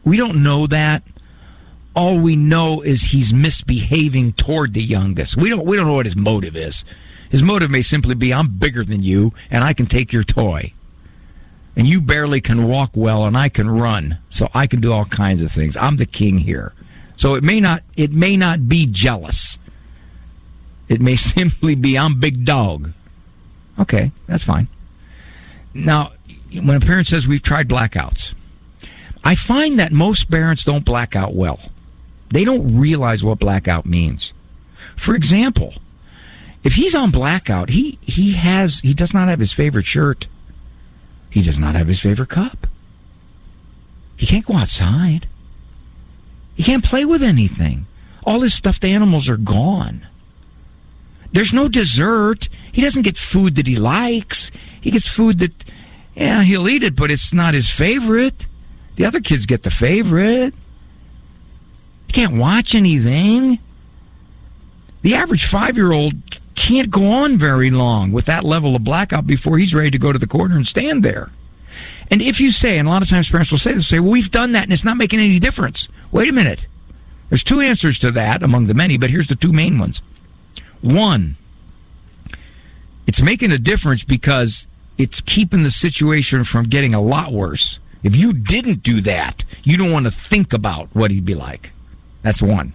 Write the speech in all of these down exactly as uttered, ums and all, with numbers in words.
We don't know that. All we know is he's misbehaving toward the youngest. We don't we don't know what his motive is. His motive may simply be, I'm bigger than you, and I can take your toy. And you barely can walk well, and I can run. So I can do all kinds of things. I'm the king here. So it may not it may not be jealous. It may simply be, I'm big dog. Okay, that's fine. Now, when a parent says we've tried blackouts, I find that most parents don't black out well. They don't realize what blackout means. For example, if he's on blackout, he, he has he does not have his favorite shirt. He does not have his favorite cup. He can't go outside. He can't play with anything. All his stuffed animals are gone. There's no dessert. He doesn't get food that he likes. He gets food that, yeah, he'll eat it, but it's not his favorite. The other kids get the favorite. He can't watch anything. The average five-year-old can't go on very long with that level of blackout before he's ready to go to the corner and stand there. And if you say, and a lot of times parents will say this, say, well, we've done that and it's not making any difference. Wait a minute. There's two answers to that among the many, but here's the two main ones. One, it's making a difference because it's keeping the situation from getting a lot worse. If you didn't do that, you don't want to think about what he'd be like. That's one.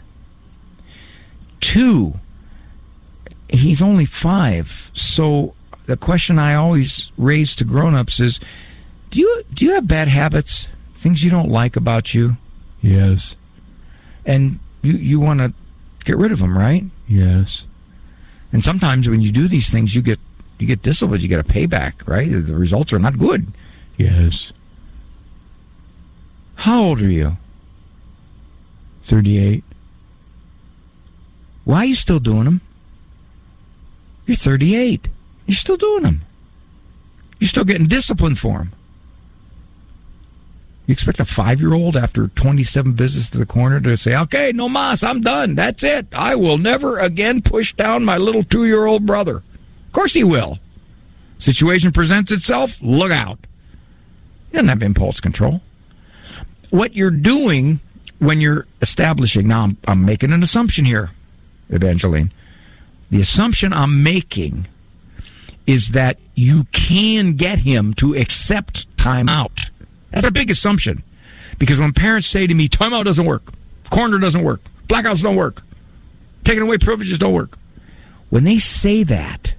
Two, he's only five, so the question I always raise to grown-ups is, do you do you have bad habits, things you don't like about you? Yes. And you, you want to get rid of them, right? Yes. And sometimes when you do these things, you get you get disciplined, you get a payback, right? The results are not good. Yes. How old are you? thirty-eight. Why are you still doing them? You're thirty-eight. You're still doing them. You're still getting disciplined for them. You expect a five-year-old after twenty-seven visits to the corner to say, okay, no mas, I'm done. That's it. I will never again push down my little two-year-old brother. Of course he will. Situation presents itself, look out. He doesn't have impulse control. What you're doing when you're establishing, now I'm, I'm making an assumption here, Evangeline. The assumption I'm making is that you can get him to accept timeout. That's a big assumption. Because when parents say to me, timeout doesn't work, corner doesn't work, blackouts don't work, taking away privileges don't work. When they say that,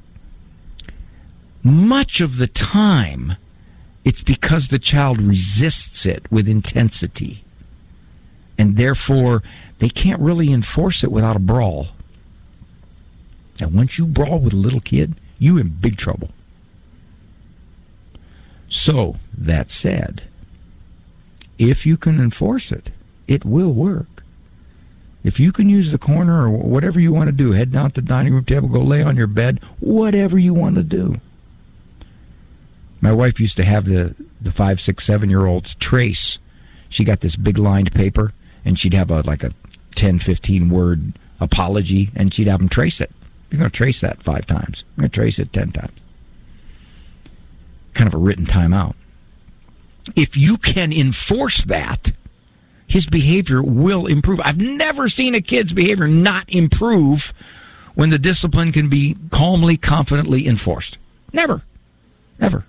much of the time, it's because the child resists it with intensity. And therefore, they can't really enforce it without a brawl. And once you brawl with a little kid, you're in big trouble. So, that said, if you can enforce it, it will work. If you can use the corner or whatever you want to do, head down to the dining room table, go lay on your bed, whatever you want to do. My wife used to have the, the five, six, seven-year-olds trace. She got this big lined paper, and she'd have a like a ten, fifteen-word apology, and she'd have them trace it. You're going to trace that five times. You're going to trace it ten times. Kind of a written timeout. If you can enforce that, his behavior will improve. I've never seen a kid's behavior not improve when the discipline can be calmly, confidently enforced. Never. Never.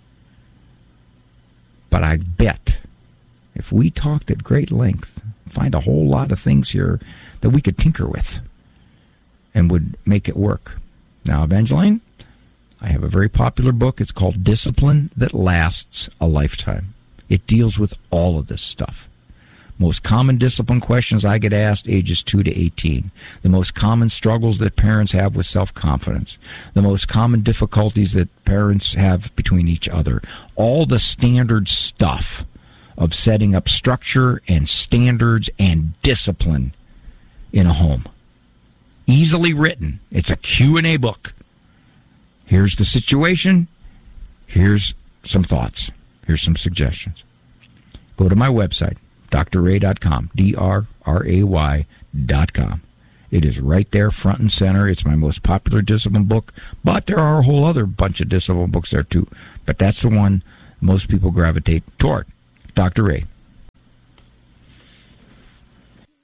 But I bet if we talked at great length, find a whole lot of things here that we could tinker with and would make it work. Now, Evangeline, I have a very popular book. It's called Discipline That Lasts a Lifetime. It deals with all of this stuff. Most common discipline questions I get asked, ages two to eighteen. The most common struggles that parents have with self-confidence. The most common difficulties that parents have between each other. All the standard stuff of setting up structure and standards and discipline in a home. Easily written. It's a Q and A book. Here's the situation. Here's some thoughts. Here's some suggestions. Go to my website, D R ray dot com, D R R A Y dot com. It is right there, front and center. It's my most popular discipline book, but there are a whole other bunch of discipline books there too. But that's the one most people gravitate toward, Doctor Ray.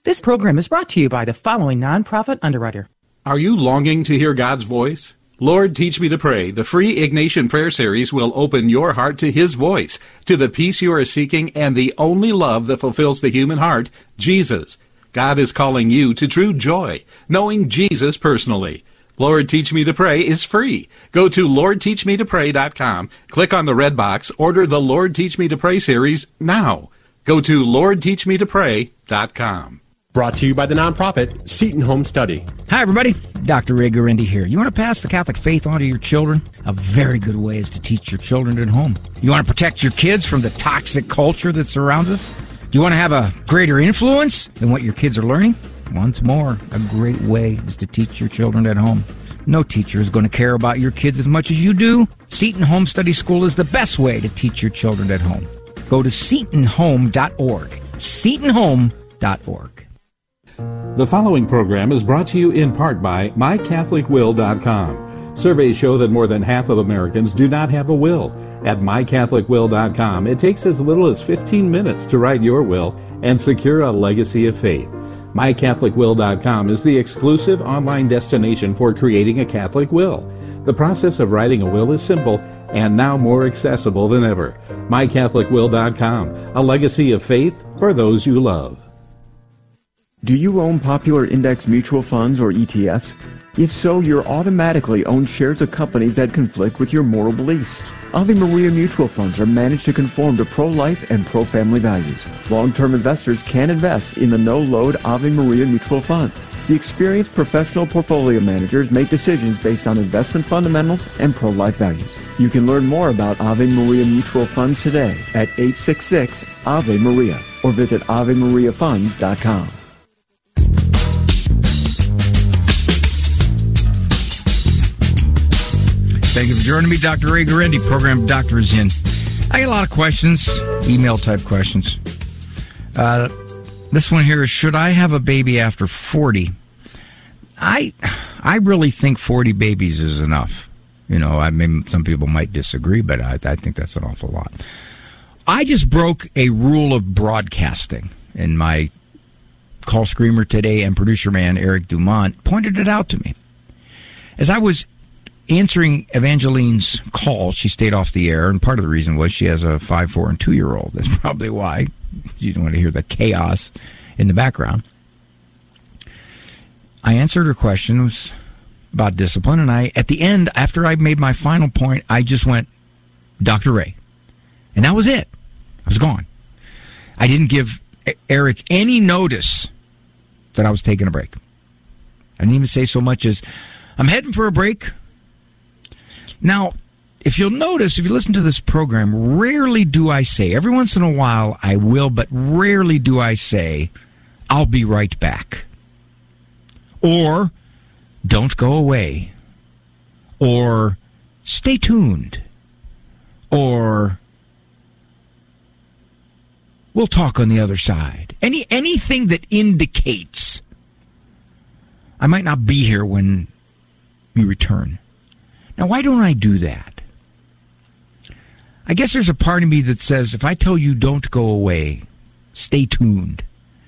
This program is brought to you by the following nonprofit underwriter. Are you longing to hear God's voice? Lord, Teach Me to Pray, the free Ignatian Prayer Series will open your heart to His voice, to the peace you are seeking, and the only love that fulfills the human heart, Jesus. God is calling you to true joy, knowing Jesus personally. Lord, Teach Me to Pray is free. Go to lord teach me to pray dot com, click on the red box, order the Lord, Teach Me to Pray series now. Go to lord teach me to pray dot com. Brought to you by the nonprofit Seton Home Study. Hi, everybody. Doctor Ray Guarendi here. You want to pass the Catholic faith on to your children? A very good way is to teach your children at home. You want to protect your kids from the toxic culture that surrounds us? Do you want to have a greater influence than what your kids are learning? Once more, a great way is to teach your children at home. No teacher is going to care about your kids as much as you do. Seton Home Study School is the best way to teach your children at home. Go to seton home dot org. seton home dot org. The following program is brought to you in part by my catholic will dot com. Surveys show that more than half of Americans do not have a will. At my catholic will dot com, it takes as little as fifteen minutes to write your will and secure a legacy of faith. my catholic will dot com is the exclusive online destination for creating a Catholic will. The process of writing a will is simple and now more accessible than ever. my catholic will dot com, a legacy of faith for those you love. Do you own popular index mutual funds or E T Fs? If so, you're automatically own shares of companies that conflict with your moral beliefs. Ave Maria mutual funds are managed to conform to pro-life and pro-family values. Long-term investors can invest in the no-load Ave Maria mutual funds. The experienced professional portfolio managers make decisions based on investment fundamentals and pro-life values. You can learn more about Ave Maria mutual funds today at eight six six Ave Maria or visit ave maria funds dot com. Thank you for joining me, Doctor Ray Guarendi. Program Doctor is in. I get a lot of questions, email-type questions. Uh, this one here is, should I have a baby after forty? I I really think forty babies is enough. You know, I mean, some people might disagree, but I, I think that's an awful lot. I just broke a rule of broadcasting, and my call screamer today and producer man, Eric Dumont, pointed it out to me. As I was answering Evangeline's call, she stayed off the air, and part of the reason was she has a five, four, and two-year-old. That's probably why. You don't want to hear the chaos in the background. I answered her question. It was about discipline, and I, at the end, after I made my final point, I just went, Doctor Ray. And that was it. I was gone. I didn't give Eric any notice that I was taking a break. I didn't even say so much as, I'm heading for a break. Now, if you'll notice, if you listen to this program, rarely do I say, every once in a while I will, but rarely do I say, I'll be right back. Or, don't go away. Or, stay tuned. Or, we'll talk on the other side. Any anything that indicates I might not be here when you return. Now, why don't I do that? I guess there's a part of me that says, if I tell you don't go away, stay tuned.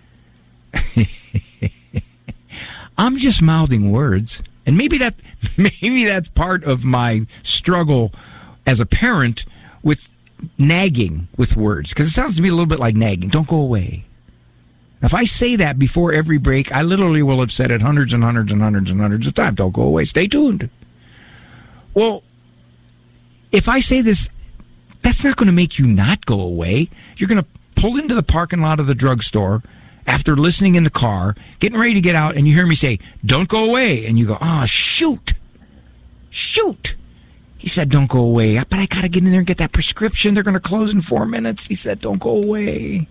I'm just mouthing words. And maybe that maybe that's part of my struggle as a parent with nagging with words. Because it sounds to me a little bit like nagging. Don't go away. Now, if I say that before every break, I literally will have said it hundreds and hundreds and hundreds and hundreds of times. Don't go away. Stay tuned. Well, if I say this, that's not going to make you not go away. You're going to pull into the parking lot of the drugstore after listening in the car, getting ready to get out, and you hear me say, don't go away. And you go, ah, oh, shoot. Shoot. He said, don't go away. But I got to get in there and get that prescription. They're going to close in four minutes. He said, don't go away.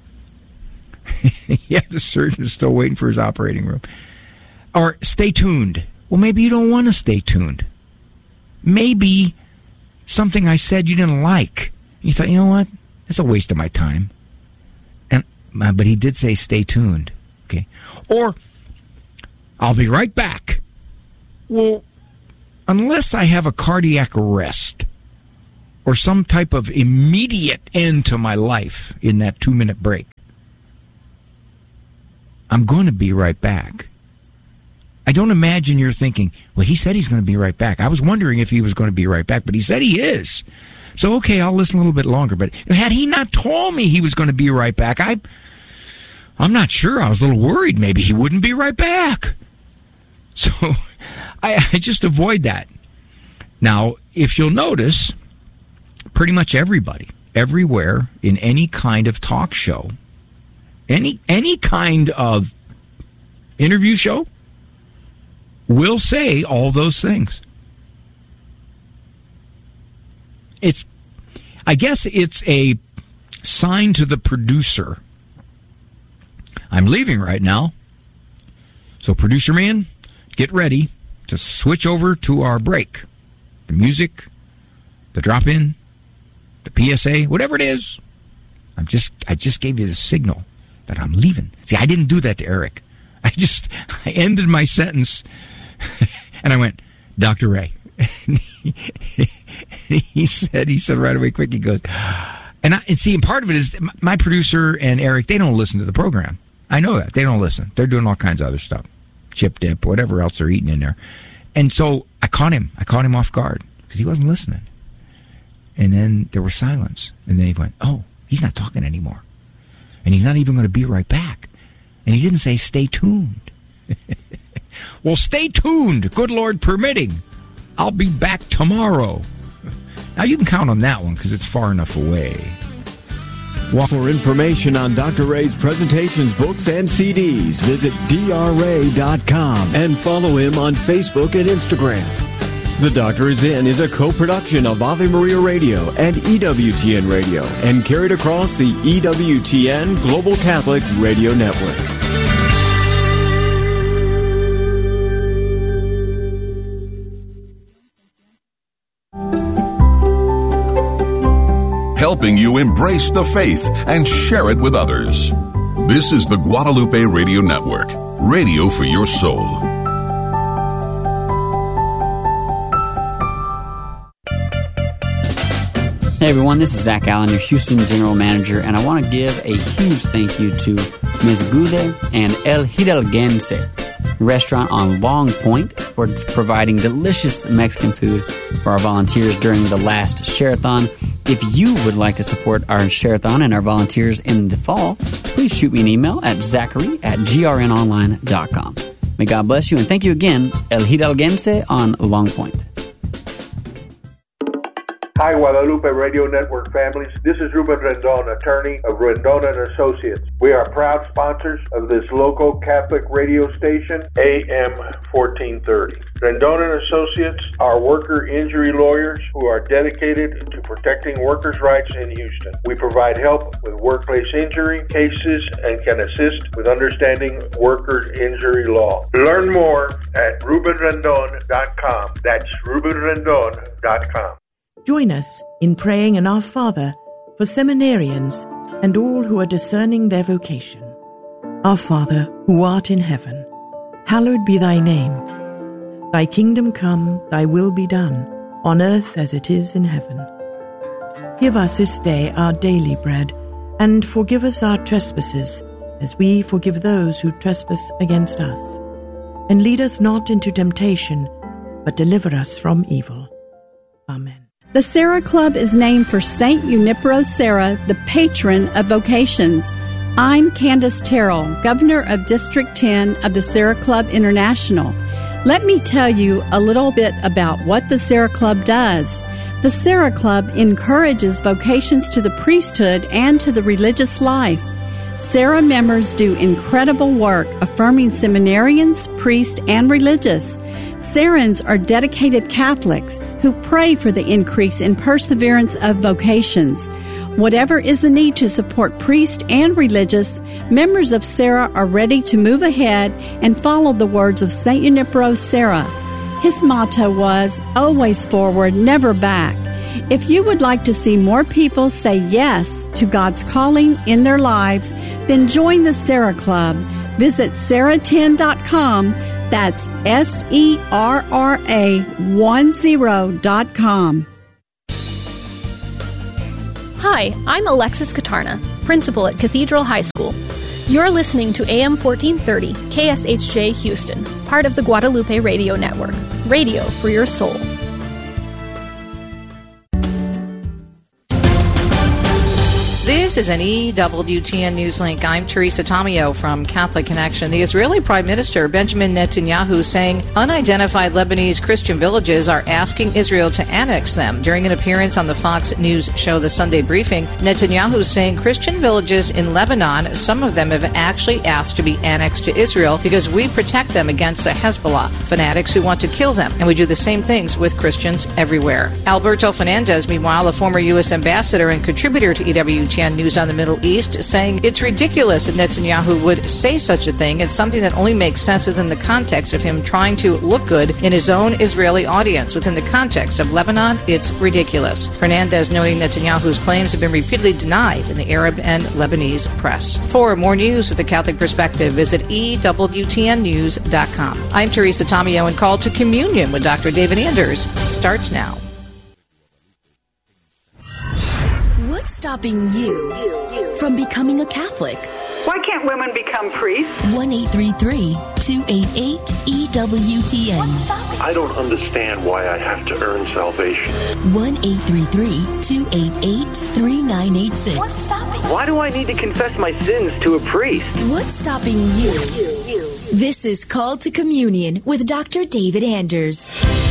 Yeah, the surgeon's still waiting for his operating room. Or stay tuned. Well, maybe you don't want to stay tuned. Maybe something I said you didn't like. You thought, you know what? It's a waste of my time. And uh, but he did say stay tuned. Okay. Or I'll be right back. Well, unless I have a cardiac arrest or some type of immediate end to my life in that two-minute break, I'm going to be right back. I don't imagine you're thinking, well, he said he's going to be right back. I was wondering if he was going to be right back, but he said he is. So, okay, I'll listen a little bit longer. But had he not told me he was going to be right back, I, I'm not sure. I was a little worried maybe he wouldn't be right back. So I, I just avoid that. Now, if you'll notice, pretty much everybody, everywhere, in any kind of talk show, any any kind of interview show, will say all those things. It's, I guess it's a sign to the producer. I'm leaving right now. So producer man, get ready to switch over to our break. The music, the drop-in, the P S A, whatever it is. I'm just, I just gave you the signal that I'm leaving. See, I didn't do that to Eric. I just, I ended my sentence and I went, Doctor Ray. he said, he said right away quick, he goes, and I, and see, and part of it is my producer and Eric, they don't listen to the program. I know that. They don't listen. They're doing all kinds of other stuff. Chip dip, whatever else they're eating in there. And so I caught him. I caught him off guard because he wasn't listening. And then there was silence. And then he went, oh, he's not talking anymore. And he's not even going to be right back. And he didn't say, stay tuned. Well, stay tuned, good Lord permitting. I'll be back tomorrow. Now, you can count on that one because it's far enough away. Well, for information on Doctor Ray's presentations, books, and C Ds, visit D R ray dot com and follow him on Facebook and Instagram. The Doctor Is In is a co-production of Ave Maria Radio and E W T N Radio and carried across the E W T N Global Catholic Radio Network. Helping you embrace the faith and share it with others. This is the Guadalupe Radio Network, radio for your soul. Hey everyone, this is Zach Allen, your Houston General Manager, and I want to give a huge thank you to Miz Gude and El Hidalguense restaurant on Long Point for providing delicious Mexican food for our volunteers during the last Share-a-thon. If you would like to support our Share-a-thon and our volunteers in the fall, please shoot me an email at zachary at g r n online dot com. May God bless you, and thank you again, El Hidalguense on Long Point. Hi, Guadalupe Radio Network families. This is Ruben Rendon, attorney of Rendon and Associates. We are proud sponsors of this local Catholic radio station, A M fourteen thirty. Rendon and Associates are worker injury lawyers who are dedicated to protecting workers' rights in Houston. We provide help with workplace injury cases and can assist with understanding workers' injury law. Learn more at ruben rendon dot com. That's ruben rendon dot com. Join us in praying an Our Father for seminarians and all who are discerning their vocation. Our Father, who art in heaven, hallowed be thy name. Thy kingdom come, thy will be done, on earth as it is in heaven. Give us this day our daily bread, and forgive us our trespasses, as we forgive those who trespass against us. And lead us not into temptation, but deliver us from evil. Amen. The Serra Club is named for Saint Junipero Serra, the patron of vocations. I'm Candace Terrell, Governor of District ten of the Serra Club International. Let me tell you a little bit about what the Serra Club does. The Serra Club encourages vocations to the priesthood and to the religious life. Serra members do incredible work affirming seminarians, priests, and religious. Serrans are dedicated Catholics who pray for the increase in perseverance of vocations. Whatever is the need to support priests and religious, members of Serra are ready to move ahead and follow the words of Saint Junipero Serra. His motto was, always forward, never back. If you would like to see more people say yes to God's calling in their lives, then join the Serra Club. Visit serra ten dot com. That's S E R R A ten dot com. Hi, I'm Alexis Katarna, principal at Cathedral High School. You're listening to A M fourteen thirty, K S H J Houston, part of the Guadalupe Radio Network. Radio for your soul. This is an E W T N Newslink. I'm Teresa Tomeo from Catholic Connection. The Israeli Prime Minister Benjamin Netanyahu saying unidentified Lebanese Christian villages are asking Israel to annex them. During an appearance on the Fox News show The Sunday Briefing, Netanyahu is saying Christian villages in Lebanon, some of them have actually asked to be annexed to Israel because we protect them against the Hezbollah fanatics who want to kill them, and we do the same things with Christians everywhere. Alberto Fernandez, meanwhile, a former U S ambassador and contributor to E W T N News on the Middle East, saying it's ridiculous that Netanyahu would say such a thing. It's something that only makes sense within the context of him trying to look good in his own Israeli audience. Within the context of Lebanon, it's ridiculous. Fernandez noting Netanyahu's claims have been repeatedly denied in the Arab and Lebanese press. For more news with the Catholic perspective, visit E W T N news dot com. I'm Teresa Tomeo, and Call to Communion with Doctor David Anders starts now. What's stopping you from becoming a Catholic? Why can't women become priests? one eight three three, two eight eight, E W T N. I don't understand why I have to earn salvation. one eight three three, two eight eight, three nine eight six. What's stopping? Why do I need to confess my sins to a priest? What's stopping you? This is Called to Communion with Doctor David Anders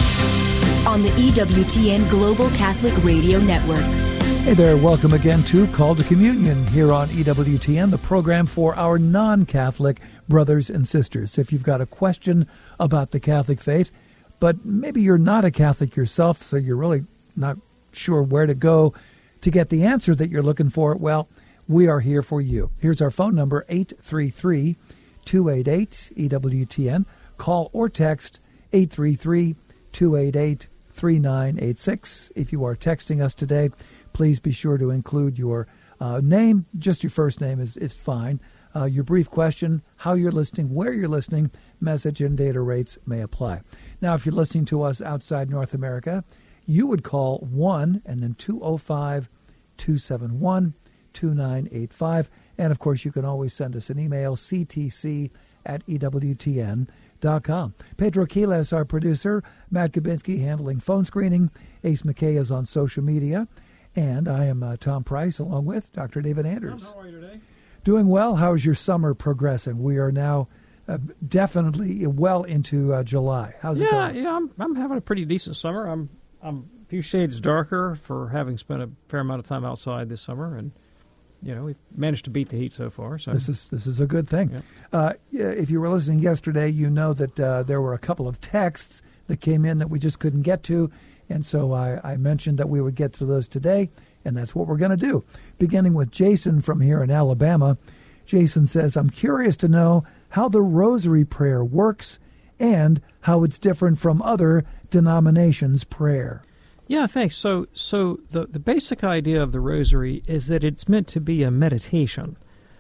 on the E W T N Global Catholic Radio Network. Hey there, welcome again to Call to Communion here on E W T N, the program for our non-Catholic brothers and sisters. If you've got a question about the Catholic faith, but maybe you're not a Catholic yourself, so you're really not sure where to go to get the answer that you're looking for, well, we are here for you. Here's our phone number, eight three three, two eight eight, E W T N. Call or text eight three three, two eight eight, three nine eight six. If you are texting us today, please be sure to include your uh, name. Just your first name is, is fine. Uh, your brief question, how you're listening, where you're listening, message and data rates may apply. Now, if you're listening to us outside North America, you would call one and then two oh five, two seven one, two nine eight five. And, of course, you can always send us an email, c t c at e w t n dot com. Pedro Quiles, our producer, Matt Kabinski handling phone screening, Ace McKay is on social media, and I am uh, Tom Price, along with Doctor David Anders. Tom, how are you today? Doing well. How's your summer progressing? We are now uh, definitely well into uh, July. How's it yeah, going? Yeah, I'm I'm having a pretty decent summer. I'm I'm a few shades darker for having spent a fair amount of time outside this summer, and you know we've managed to beat the heat so far. So this is this is a good thing. Yeah. Uh, if you were listening yesterday, you know that uh, there were a couple of texts that came in that we just couldn't get to. And so I, I mentioned that we would get to those today, and that's what we're going to do. Beginning with Jason from here in Alabama. Jason says, I'm curious to know how the rosary prayer works and how it's different from other denominations' prayer. Yeah, thanks. So so the, the basic idea of the rosary is that it's meant to be a meditation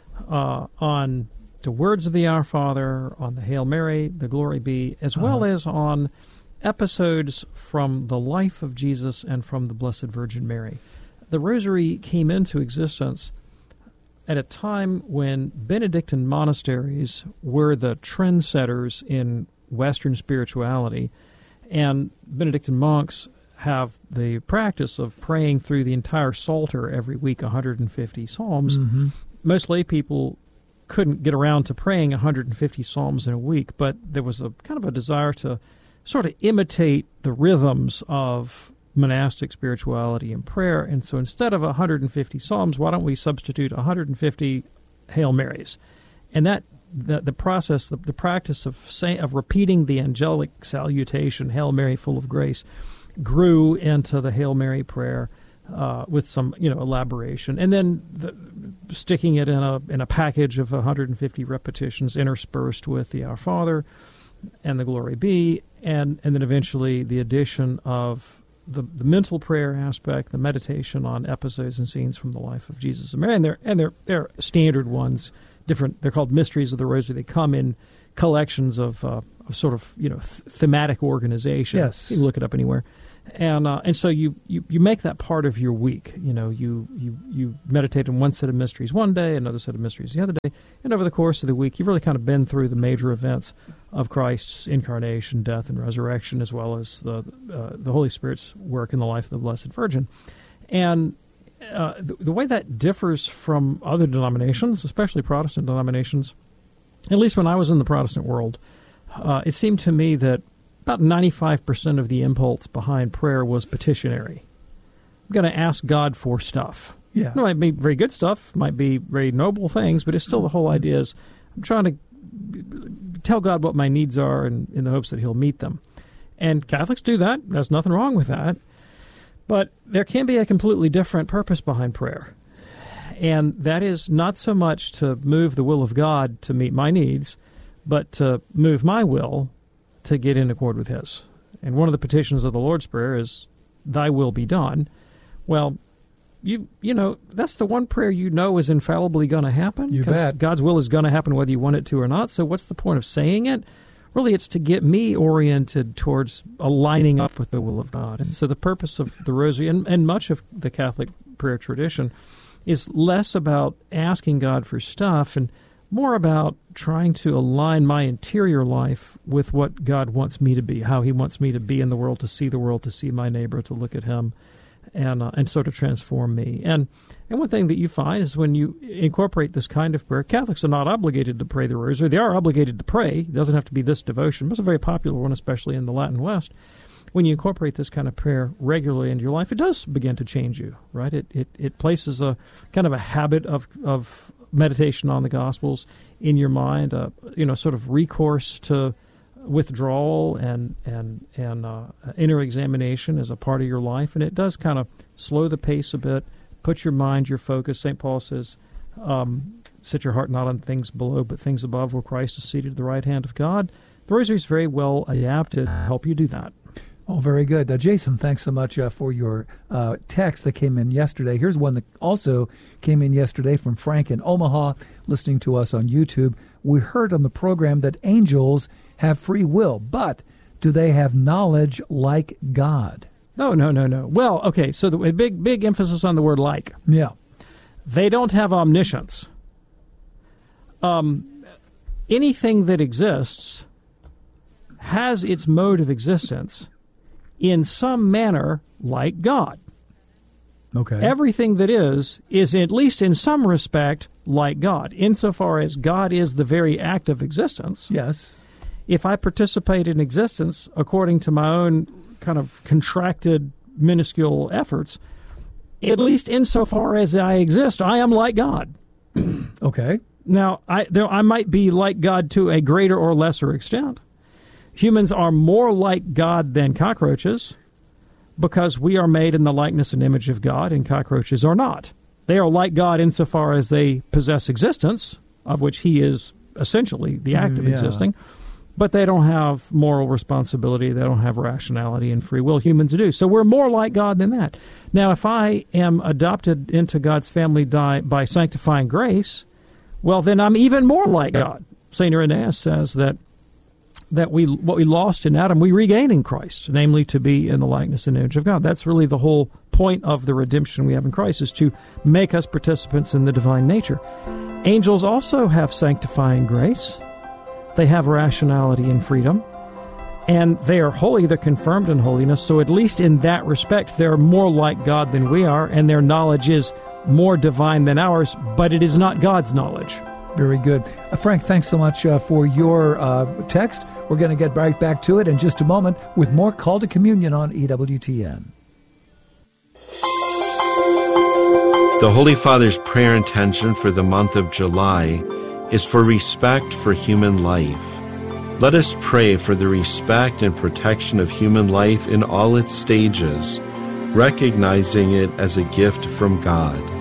uh, on the words of the Our Father, on the Hail Mary, the Glory Be, as well uh-huh. as on episodes from the life of Jesus and from the Blessed Virgin Mary. The Rosary came into existence at a time when Benedictine monasteries were the trendsetters in Western spirituality, and Benedictine monks have the practice of praying through the entire Psalter every week, one hundred fifty psalms. Mm-hmm. Most lay people couldn't get around to praying one hundred fifty psalms in a week, but there was a kind of a desire to sort of imitate the rhythms of monastic spirituality and prayer. And so instead of one hundred fifty psalms, why don't we substitute one hundred fifty Hail Marys? And that the, the process, the, the practice of say, of repeating the angelic salutation, Hail Mary, full of grace, grew into the Hail Mary prayer uh, with some you know elaboration, and then the, sticking it in a in a package of one hundred fifty repetitions interspersed with the Our Father and the Glory Be, and, and then eventually the addition of the, the mental prayer aspect, the meditation on episodes and scenes from the life of Jesus and Mary. And they're, and they're, they're standard ones, different. They're called Mysteries of the Rosary. They come in collections of, uh, of sort of, you know, th- thematic organization. Yes. You can look it up anywhere. And uh, and so you, you, you make that part of your week. You know, you, you, you meditate on one set of mysteries one day, another set of mysteries the other day, And over the course of the week, you've really kind of been through the major events of Christ's incarnation, death, and resurrection, as well as the uh, the Holy Spirit's work in the life of the Blessed Virgin. And uh, the, the way that differs from other denominations, especially Protestant denominations, at least when I was in the Protestant world, uh, it seemed to me that about ninety-five percent of the impulse behind prayer was petitionary. I'm going to ask God for stuff. Yeah. It might be very good stuff, might be very noble things, but it's still the whole idea is I'm trying to tell God what my needs are in, in the hopes that He'll meet them. And Catholics do that. There's nothing wrong with that. But there can be a completely different purpose behind prayer. And that is not so much to move the will of God to meet my needs, but to move my will to get in accord with His. And one of the petitions of the Lord's Prayer is, Thy will be done. Well, You you know, that's the one prayer you know is infallibly going to happen. You bet. God's will is going to happen whether you want it to or not. So what's the point of saying it? Really, it's to get me oriented towards aligning up with the will of God. And so the purpose of the Rosary, and, and much of the Catholic prayer tradition, is less about asking God for stuff and more about trying to align my interior life with what God wants me to be, how He wants me to be in the world, to see the world, to see my neighbor, to look at him, and uh, and sort of transform me. And and one thing that you find is when you incorporate this kind of prayer, Catholics are not obligated to pray the Rosary. They are obligated to pray. It doesn't have to be this devotion, but it's a very popular one, especially in the Latin West. When you incorporate this kind of prayer regularly into your life, it does begin to change you, right? It it, it places a kind of a habit of, of meditation on the Gospels in your mind, uh, you know, sort of recourse to withdrawal and and and uh, inner examination as a part of your life, and it does kind of slow the pace a bit, put your mind, your focus. Saint Paul says, um, "Set your heart not on things below, but things above, where Christ is seated at the right hand of God." The Rosary is very well adapted to help you do that. Oh, very good. Uh, Jason, thanks so much uh, for your uh, text that came in yesterday. Here's one that also came in yesterday from Frank in Omaha, listening to us on YouTube. We heard on the program that angels have free will, but do they have knowledge like God? No, no, no, no. Well, okay, so the big, big emphasis on the word like. Yeah. They don't have omniscience. Um, anything that exists has its mode of existence in some manner like God. Okay. Everything that is, is at least in some respect like God, insofar as God is the very act of existence. Yes. If I participate in existence according to my own kind of contracted, minuscule efforts, at least insofar as I exist, I am like God. Okay. Now, I, there, I might be like God to a greater or lesser extent. Humans are more like God than cockroaches because we are made in the likeness and image of God, and cockroaches are not. They are like God insofar as they possess existence, of which He is essentially the act of yeah. existing, but they don't have moral responsibility. They don't have rationality and free will. Humans do. So we're more like God than that. Now, if I am adopted into God's family by sanctifying grace, well, then I'm even more like God. Saint Irenaeus says that that we what we lost in Adam, we regain in Christ, namely to be in the likeness and image of God. That's really the whole point of the redemption we have in Christ, is to make us participants in the divine nature. Angels also have sanctifying grace. They have rationality and freedom, and they are holy. They're confirmed in holiness, so at least in that respect, they're more like God than we are, and their knowledge is more divine than ours, but it is not God's knowledge. Very good. Uh, Frank, thanks so much uh, for your uh, text. We're going to get right back to it in just a moment with more Call to Communion on E W T N. The Holy Father's prayer intention for the month of July is for respect for human life. Let us pray for the respect and protection of human life in all its stages, recognizing it as a gift from God.